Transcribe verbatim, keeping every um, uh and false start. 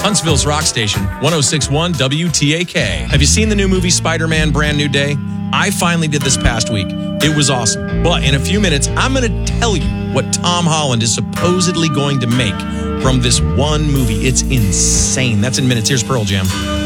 Huntsville's rock station, one oh six point one W T A K. Have you seen the new movie Spider-Man Brand New Day? I finally did this past week. It was awesome. But in a few minutes, I'm going to tell you what Tom Holland is supposedly going to make from this one movie. It's insane. That's in minutes. Here's Pearl Jam.